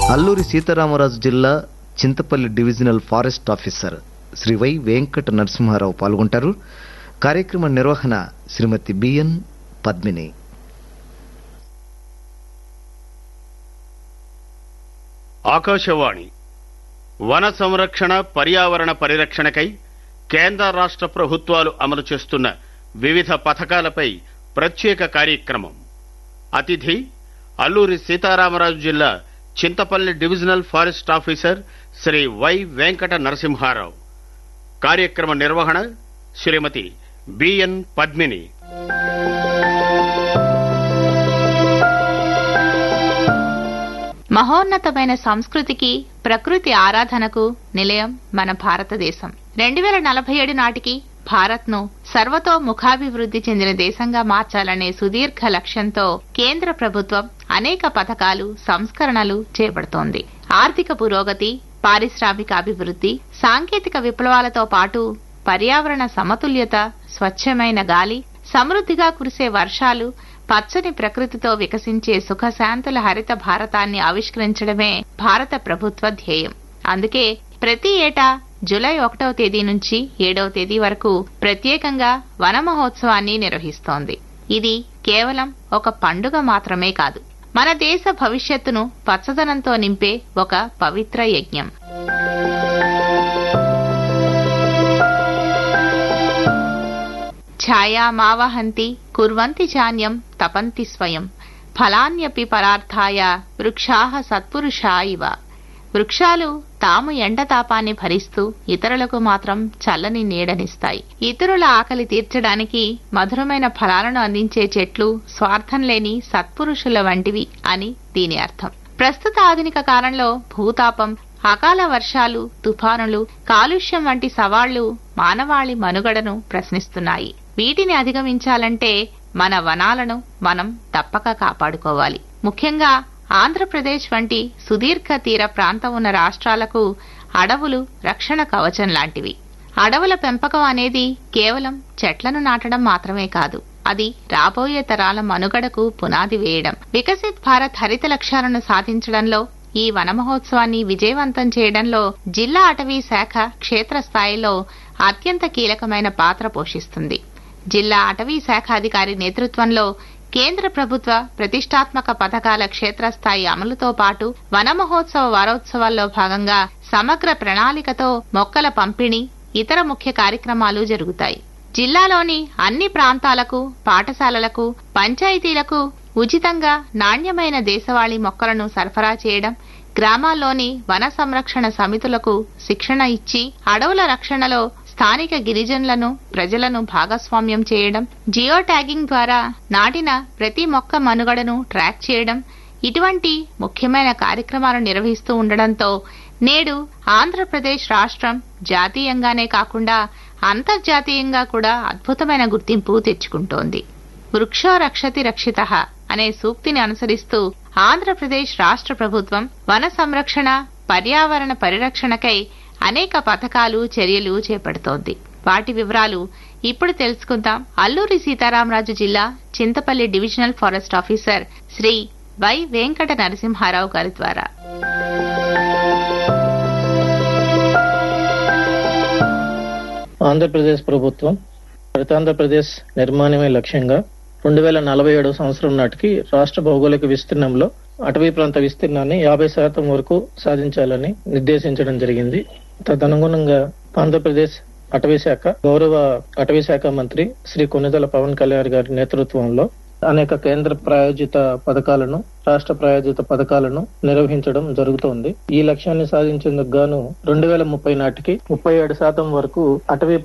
అల్లూరి సీతారామరాజు జిల్లా Chintapalli divisional forest officer Shri why Venkata Narasimha Rao పాల్గొంటారు. కార్యక్రమ నిర్వహణ శ్రీమతి బిఎన్ పద్మిని. ఆకాశవాణి వన సంరక్షణ, పర్యావరణ పరిరక్షణకై కేంద్ర రాష్ట్ర ప్రభుత్వాలు అమలు చేస్తున్న వివిధ పథకాలపై ప్రత్యేక కార్యక్రమం. అతిథి అల్లూరి సీతారామరాజు జిల్లా Chintapalli divisional forest officer Shri why Venkata Narasimha Rao. కార్యక్రమ నిర్వహణ శ్రీమతి బిఎన్ పద్మిని. మహోన్నతమైన సంస్కృతికి, ప్రకృతి ఆరాధనకు నిలయం మన భారతదేశం. 2047 నాటికి భారత్ను సర్వతోముఖాభివృద్ధి చెందిన దేశంగా మార్చాలనే సుదీర్ఘ లక్ష్యంతో కేంద్ర ప్రభుత్వం అనేక పథకాలు, సంస్కరణలు చేపడుతోంది. ఆర్థిక పురోగతి, పారిశ్రామిక అభివృద్ధి, సాంకేతిక విప్లవాలతో పాటు పర్యావరణ సమతుల్యత, స్వచ్ఛమైన గాలి, సమృద్ధిగా కురిసే వర్షాలు, పచ్చని ప్రకృతితో వికసించే సుఖశాంతుల హరిత భారతాన్ని ఆవిష్కరించడమే భారత ప్రభుత్వ ధ్యేయం. అందుకే ప్రతి ఏటా జూలై 1వ తేదీ నుంచి 7వ తేదీ వరకు ప్రత్యేకంగా వన మహోత్సవాన్ని నిర్వహిస్తోంది. ఇది కేవలం ఒక పండుగ మాత్రమే కాదు, మన దేశ భవిష్యత్తును పచ్చదనంతో నింపే ఒక పవిత్ర యజ్ఞం. ఛాయా మావహంతి కుర్వంతి చాన్యం తపంతి స్వయం ఫలాన్యపి పరార్థాయ వృక్షాః సత్పురుషా ఇవ. వృక్షాలు తాము ఎండతాపాన్ని భరిస్తూ ఇతరులకు మాత్రం చల్లని నీడనిస్తాయి. ఇతరుల ఆకలి తీర్చడానికి మధురమైన ఫలాలను అందించే చెట్లు స్వార్థం లేని సత్పురుషుల వంటివి అని దీని అర్థం. ప్రస్తుత ఆధునిక కాలంలో భూతాపం, అకాల వర్షాలు, తుఫానులు, కాలుష్యం వంటి సవాళ్లు మానవాళి మనుగడను ప్రశ్నిస్తున్నాయి. వీటిని అధిగమించాలంటే మన వనాలను మనం తప్పక కాపాడుకోవాలి. ముఖ్యంగా ఆంధ్రప్రదేశ్ వంటి సుదీర్ఘ తీర ప్రాంతం ఉన్న రాష్ట్రాలకు అడవులు రక్షణ కవచం లాంటివి. అడవుల పెంపకం అనేది కేవలం చెట్లను నాటడం మాత్రమే కాదు, అది రాబోయే తరాల మనుగడకు పునాది వేయడం. వికసిత్ భారత్ హరిత లక్ష్యాలను సాధించడంలో, ఈ వన మహోత్సవాన్ని విజయవంతం చేయడంలో జిల్లా అటవీ శాఖ క్షేత్రస్థాయిలో అత్యంత కీలకమైన పాత్ర పోషిస్తుంది. జిల్లా అటవీ శాఖ అధికారి నేతృత్వంలో కేంద్ర ప్రభుత్వ ప్రతిష్టాత్మక పథకాల క్షేత్రస్థాయి అమలుతో పాటు వన మహోత్సవ వారోత్సవాల్లో భాగంగా సమగ్ర ప్రణాళికతో మొక్కల పంపిణీ, ఇతర ముఖ్య కార్యక్రమాలు జరుగుతాయి. జిల్లాలోని అన్ని ప్రాంతాలకు, పాఠశాలలకు, పంచాయతీలకు ఉచితంగా నాణ్యమైన దేశవాళీ మొక్కలను సరఫరా చేయడం, గ్రామాల్లోని వన సంరక్షణ సమితులకు శిక్షణ ఇచ్చి అడవుల రక్షణలో స్థానిక గిరిజనులను, ప్రజలను భాగస్వామ్యం చేయడం, జియో ట్యాగింగ్ ద్వారా నాటిన ప్రతి మొక్క మనుగడను ట్రాక్ చేయడం, ఇటువంటి ముఖ్యమైన కార్యక్రమాలు నిర్వహిస్తూ ఉండడంతో నేడు ఆంధ్రప్రదేశ్ రాష్ట్రం జాతీయంగానే కాకుండా అంతర్జాతీయంగా కూడా అద్భుతమైన గుర్తింపు తెచ్చుకుంటోంది. వృక్షో రక్షతి రక్షితః అనే సూక్తిని అనుసరిస్తూ ఆంధ్రప్రదేశ్ రాష్ట్ర ప్రభుత్వం వన సంరక్షణ, పర్యావరణ పరిరక్షణకై అనేక పథకాలు, చర్యలు చేపడుతోంది. వాటి వివరాలు ఇప్పుడు తెలుసుకుందాం. అల్లూరి సీతారామరాజు జిల్లా Chintapalli divisional forest officer Shri why Venkata Narasimha Rao గారి ద్వారా. ఆంధ్రప్రదేశ్ ప్రభుత్వం హరితాంధ్రప్రదేశ్ నిర్మాణమే లక్ష్యంగా 2047 సంవత్సరం నాటికి రాష్ట్ర భౌగోళిక విస్తీర్ణంలో అటవీ ప్రాంత విస్తీర్ణాన్ని 50% వరకు సాధించాలని నిర్దేశించడం జరిగింది. తదనుగుణంగా ఆంధ్రప్రదేశ్ అటవీ శాఖ గౌరవ అటవీ శాఖ మంత్రి శ్రీ కొణిదెల పవన్ కళ్యాణ్ గారి నేతృత్వంలో అనేక కేంద్ర ప్రాయోజిత పథకాలను, రాష్ట్ర ప్రాయోజిత పథకాలను నిర్వహించడం జరుగుతోంది. ఈ లక్ష్యాన్ని సాధించేందుకు గాను 2030 నాటికి 37% వరకు అటవీ